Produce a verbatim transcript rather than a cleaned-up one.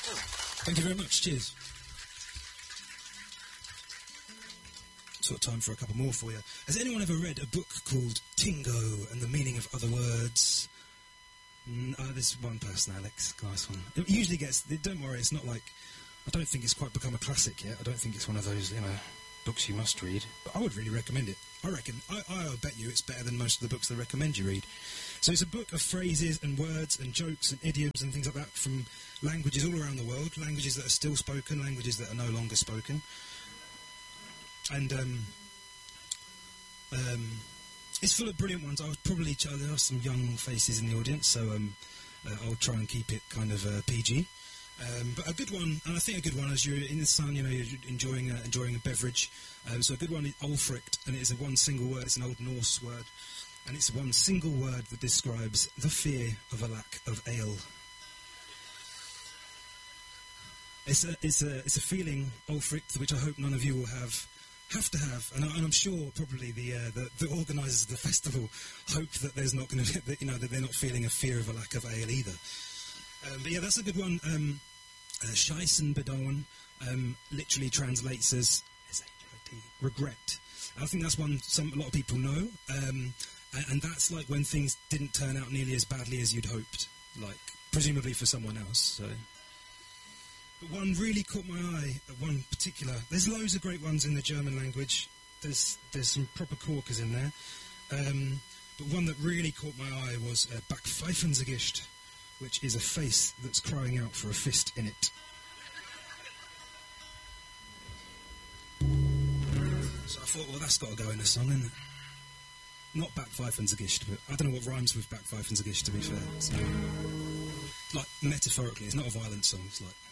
Thank you very much. Cheers. Sort of time for a couple more for you. Has anyone ever read a book called Tingo and the Meaning of Other Words? Mm, oh, there's one person, Alex. Nice one. It usually gets... Don't worry, it's not like... I don't think it's quite become a classic yet. I don't think it's one of those, you know, books you must read. But I would really recommend it. I reckon... I, I bet you it's better than most of the books they recommend you read. So it's a book of phrases and words and jokes and idioms and things like that from languages all around the world, languages that are still spoken, languages that are no longer spoken. And um, um, it's full of brilliant ones. I was probably... Ch- there are some young faces in the audience, so um, uh, I'll try and keep it kind of uh, P G. Um, but a good one, and I think a good one, as you're in the sun, you know, you're enjoying a, enjoying a beverage. Um, so a good one is Ulfrict, and it is a one single word. It's an Old Norse word. And it's one single word that describes the fear of a lack of ale. It's a, it's a, it's a feeling, Ulfric, which I hope none of you will have, have to have. And, I, and I'm sure probably the, uh, the the organisers of the festival hope that there's not going to, you know, that they're not feeling a fear of a lack of ale either. Um, but yeah, that's a good one. Um, uh, Scheisen Bedauern um, literally translates as regret. I think that's one some a lot of people know. Um, And, and that's like when things didn't turn out nearly as badly as you'd hoped, like, presumably for someone else, so. But one really caught my eye, one particular. There's loads of great ones in the German language. There's there's some proper corkers in there. Um, but one that really caught my eye was uh, Backpfeifensgesicht, which is a face that's crying out for a fist in it. So I thought, well, that's got to go in a song, isn't it? Not Backpfeifensgesicht, but I don't know what rhymes with Backpfeifensgesicht, to be fair. So, like, metaphorically, it's not a violent song. It's like...